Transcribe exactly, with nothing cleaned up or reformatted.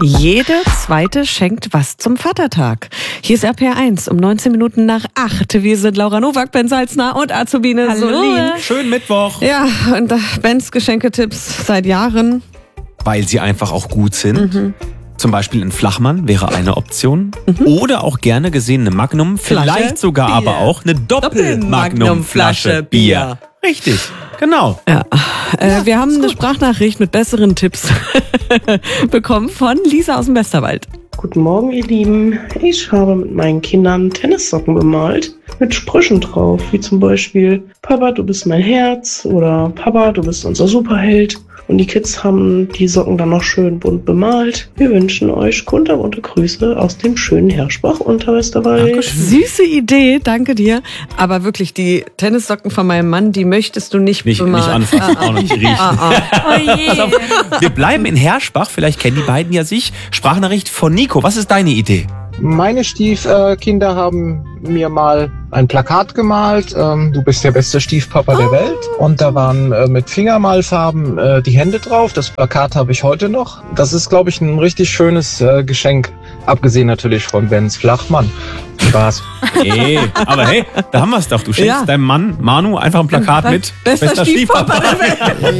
Jede zweite schenkt was zum Vatertag. Hier ist R P R eins um neunzehn Minuten nach acht. Wir sind Laura Nowak, Ben Salzner und Azubine Hallo. Solin. Schönen Mittwoch. Ja, und Bens Geschenketipps seit Jahren. Weil sie einfach auch gut sind. Mhm. Zum Beispiel ein Flachmann wäre eine Option. Mhm. Oder auch gerne gesehen eine Magnum. Flasche Vielleicht sogar Bier. aber auch eine Doppel-Magnum-Flasche Bier. Richtig, genau. Ja, äh, wir haben eine Sprachnachricht mit besseren Tipps bekommen von Lisa aus dem Westerwald. Guten Morgen, ihr Lieben. Ich habe mit meinen Kindern Tennissocken bemalt mit Sprüchen drauf, wie zum Beispiel Papa, du bist mein Herz oder Papa, du bist unser Superheld. Und die Kids haben die Socken dann noch schön bunt bemalt. Wir wünschen euch kunterbunte Grüße aus dem schönen Herschbach Unterwesterwald. Süße Idee, danke dir. Aber wirklich, die Tennissocken von meinem Mann, die möchtest du nicht Nicht, bemalen. nicht anfassen, auch noch nicht riechen. Ah, ah. Oh je. Pass auf, wir bleiben in Herschbach, vielleicht kennen die beiden ja sich. Sprachnachricht von Nico, was ist deine Idee? Meine Stiefkinder haben mir mal ein Plakat gemalt, ähm, du bist der beste Stiefpapa der Welt. Und da waren äh, mit Fingermalfarben äh, die Hände drauf. Das Plakat habe ich heute noch. Das ist, glaube ich, ein richtig schönes äh, Geschenk. Abgesehen natürlich von Bens Flachmann. Spaß. Hey, aber hey, da haben wir es doch. Du schenkst Ja. deinem Mann Manu einfach ein Plakat mit Bester Stiefpapa der Welt.